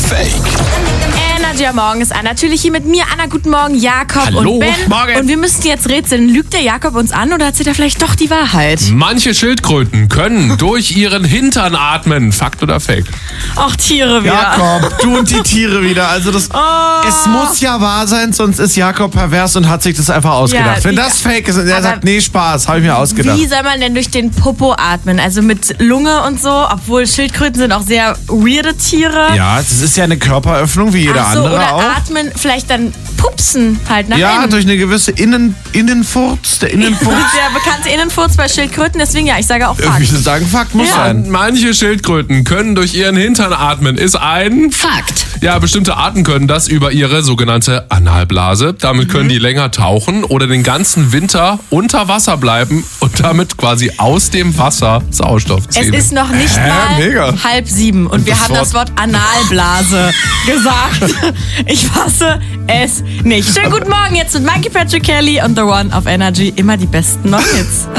Fake? Energy am Morgen ist Anna. Natürlich hier mit mir, Anna. Guten Morgen, Jakob Hallo, und Ben. morgen. Und wir müssen jetzt rätseln. Lügt der Jakob uns an oder erzählt er vielleicht doch die Wahrheit? Manche Schildkröten können durch ihren Hintern atmen. Fakt oder Fake? Ach, Tiere wieder. Jakob, du und die Tiere wieder. Also es muss ja wahr sein, sonst ist Jakob pervers und hat sich das einfach ausgedacht. Ja, Wenn das fake ist und er aber sagt, nee, Spaß, habe ich mir ausgedacht. Wie soll man denn durch den Popo atmen? Also mit Lunge und so, obwohl Schildkröten sind auch sehr weirde Tiere. Ja, das ist ja eine Körperöffnung, wie jeder Ach so, andere oder auch. atmen, vielleicht dann pupsen halt nach Ja, innen. durch eine gewisse Innenfurz, der Innenfurz. Der bekannte Innenfurz bei Schildkröten, deswegen ja, ich sage auch Wie Fakt. sie sagen, Fakt muss sein. Manche Schildkröten können durch ihren Hintern atmen. Ist ein Fakt. Ja, bestimmte Arten können das über ihre sogenannte Analblase. Damit können die länger tauchen oder den ganzen Winter unter Wasser bleiben und damit quasi aus dem Wasser Sauerstoff Es ziehen. ist noch nicht mal mega. 6:30 und wir das haben das Wort Analblase gesagt. Ich fasse es nicht. Schönen guten Morgen jetzt mit Mikey Patrick Kelly und The One auf Energy. Immer die besten Hits.